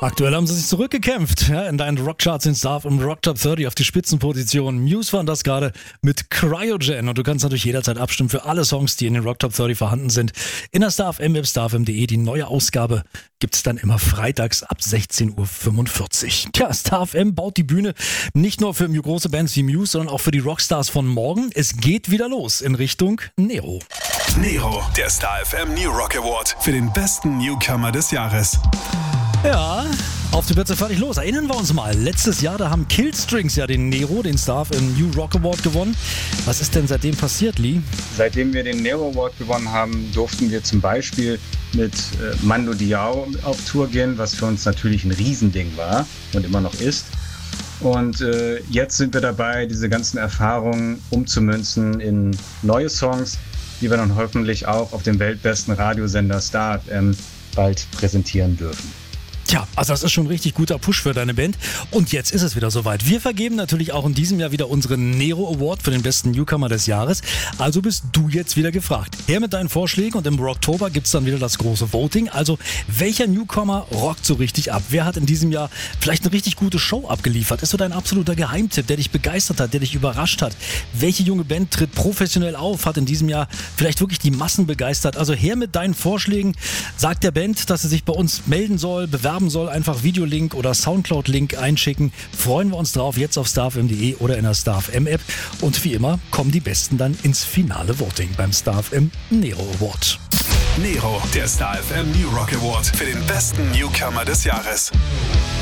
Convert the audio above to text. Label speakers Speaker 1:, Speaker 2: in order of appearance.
Speaker 1: Aktuell haben sie sich zurückgekämpft, ja, in deinen Rockcharts in Star im Rock Top 30 auf die Spitzenposition. Muse waren das gerade mit Cryogen und du kannst natürlich jederzeit abstimmen für alle Songs, die in den Rock Top 30 vorhanden sind. In der Star FM, starfm.de, die neue Ausgabe gibt's dann immer freitags ab 16:45 Uhr. Tja, Star FM baut die Bühne nicht nur für große Bands wie Muse, sondern auch für die Rockstars von morgen. Es geht wieder los in Richtung Nero.
Speaker 2: Nero, der Star FM New Rock Award für den besten Newcomer des Jahres.
Speaker 1: Ja, auf die Plätze fertig los. Erinnern wir uns mal, letztes Jahr, da haben Killstrings ja den Nero, den Star FM New Rock Award gewonnen. Was ist denn seitdem passiert, Lee?
Speaker 3: Seitdem wir den Nero Award gewonnen haben, durften wir zum Beispiel mit Mando Diao auf Tour gehen, was für uns natürlich ein Riesending war und immer noch ist. Und jetzt sind wir dabei, diese ganzen Erfahrungen umzumünzen in neue Songs, die wir dann hoffentlich auch auf dem weltbesten Radiosender Star FM bald präsentieren dürfen.
Speaker 1: Tja, also das ist schon ein richtig guter Push für deine Band. Und jetzt ist es wieder soweit. Wir vergeben natürlich auch in diesem Jahr wieder unseren Nero Award für den besten Newcomer des Jahres. Also bist du jetzt wieder gefragt. Her mit deinen Vorschlägen und im Oktober gibt's dann wieder das große Voting. Also welcher Newcomer rockt so richtig ab? Wer hat in diesem Jahr vielleicht eine richtig gute Show abgeliefert? Ist so dein absoluter Geheimtipp, der dich begeistert hat, der dich überrascht hat? Welche junge Band tritt professionell auf, hat in diesem Jahr vielleicht wirklich die Massen begeistert? Also her mit deinen Vorschlägen. Sag der Band, dass sie sich bei uns melden soll, bewerben soll, einfach Videolink oder Soundcloud-Link einschicken. Freuen wir uns drauf, jetzt auf starfm.de oder in der Star FM App. Und wie immer kommen die Besten dann ins finale Voting beim Star FM Nero Award.
Speaker 2: Nero, der Star FM New Rock Award für den besten Newcomer des Jahres.